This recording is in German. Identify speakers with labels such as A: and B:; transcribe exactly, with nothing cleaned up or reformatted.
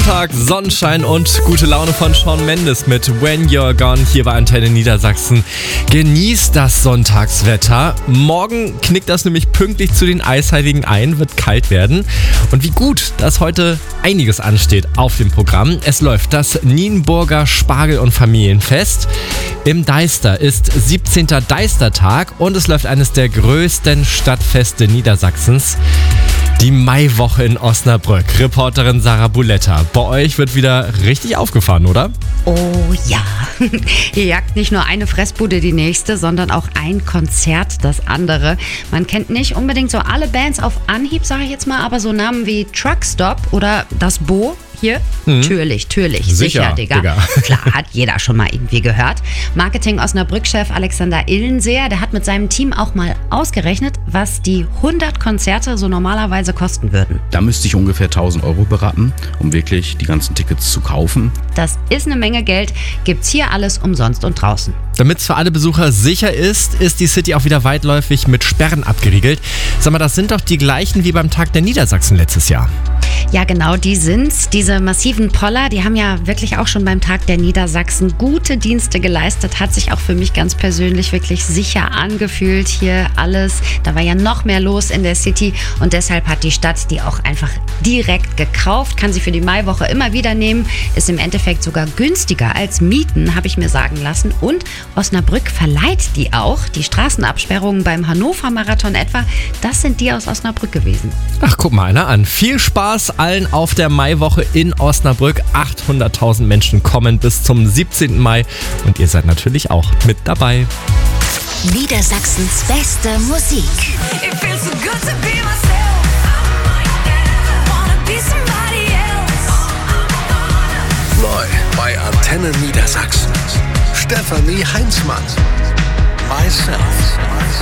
A: Sonntag, Sonnenschein und gute Laune von Shawn Mendes mit When You're Gone hier bei Antenne Niedersachsen. Genießt das Sonntagswetter. Morgen knickt das nämlich pünktlich zu den Eisheiligen ein, wird kalt werden. Und wie gut, dass heute einiges ansteht auf dem Programm. Es läuft das Nienburger Spargel- und Familienfest. Im Deister ist siebzehnter Deistertag und es läuft eines der größten Stadtfeste Niedersachsens. Die Maiwoche in Osnabrück. Reporterin Sarah Buletta. Bei euch wird wieder richtig aufgefahren, oder?
B: Oh ja. Hier jagt nicht nur eine Fressbude die nächste, sondern auch ein Konzert das andere. Man kennt nicht unbedingt so alle Bands auf Anhieb, sage ich jetzt mal, aber so Namen wie Truckstop oder Das Bo. Hier? Mhm. Natürlich, natürlich. Sicher, Sicher Digga. Digga. Klar, hat jeder schon mal irgendwie gehört. Marketing-Osnabrück-Chef Alexander Illenseer, der hat mit seinem Team auch mal ausgerechnet, was die hundert Konzerte so normalerweise kosten würden.
C: Da müsste ich ungefähr tausend Euro beraten, um wirklich die ganzen Tickets zu kaufen.
B: Das ist eine Menge Geld, gibt's hier alles umsonst und draußen.
A: Damit es für alle Besucher sicher ist, ist die City auch wieder weitläufig mit Sperren abgeriegelt. Sag mal, das sind doch die gleichen wie beim Tag der Niedersachsen letztes Jahr.
B: Ja, genau, die sind's. Diese massiven Poller, die haben ja wirklich auch schon beim Tag der Niedersachsen gute Dienste geleistet. Hat sich auch für mich ganz persönlich wirklich sicher angefühlt hier alles. Da war ja noch mehr los in der City und deshalb hat die Stadt die auch einfach direkt gekauft. Kann sie für die Maiwoche immer wieder nehmen. Ist im Endeffekt sogar günstiger als Mieten, habe ich mir sagen lassen. Und Osnabrück verleiht die auch. Die Straßenabsperrungen beim Hannover-Marathon etwa, das sind die aus Osnabrück gewesen.
A: Ach, guck mal einer an. Viel Spaß allen auf der Maiwoche in Osnabrück. achthunderttausend Menschen kommen bis zum siebzehnten Mai und ihr seid natürlich auch mit dabei.
D: Niedersachsens beste Musik.
E: Neu bei Antenne Niedersachsen. Stefanie Heinzmann. Myself.